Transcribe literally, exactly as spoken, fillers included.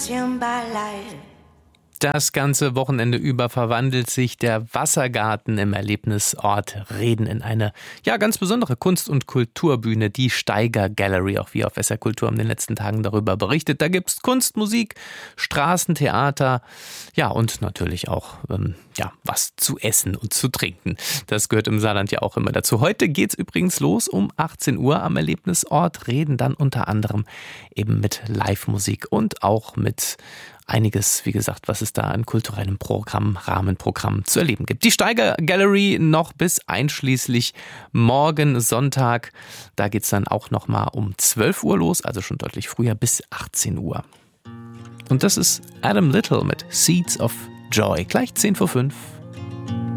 consumed by life. Das ganze Wochenende über verwandelt sich der Wassergarten im Erlebnisort Reden in eine ja ganz besondere Kunst- und Kulturbühne, die Steiger Gallery. Auch wir auf S R Kultur haben in den letzten Tagen darüber berichtet. Da gibt's Kunst, Musik, Straßentheater, ja und natürlich auch ähm, ja was zu essen und zu trinken. Das gehört im Saarland ja auch immer dazu. Heute geht's übrigens los um achtzehn Uhr am Erlebnisort Reden, dann unter anderem eben mit Live-Musik und auch mit einiges, wie gesagt, was es da an kulturellem Programm, Rahmenprogramm zu erleben gibt. Die Steiger Gallery noch bis einschließlich morgen Sonntag. Da geht's dann auch noch mal um zwölf Uhr los, also schon deutlich früher bis achtzehn Uhr. Und das ist Adam Little mit Seeds of Joy. Gleich zehn vor fünf.